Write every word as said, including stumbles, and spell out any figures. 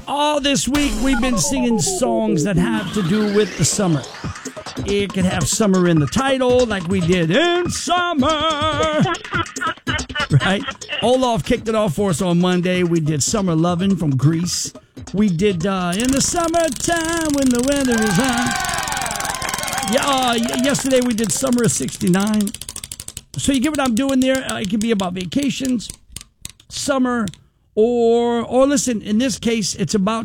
All this week, we've been singing songs that have to do with the summer. It could have summer in the title, like we did in summer. Right? Olaf kicked it off for us on Monday. We did Summer Lovin' from Grease. We did uh, In the Summertime When the Weather is Hot. Yeah, uh, yesterday we did Summer of sixty-nine. So you get what I'm doing there? Uh, it can be about vacations, summer, or, or listen, in this case, it's about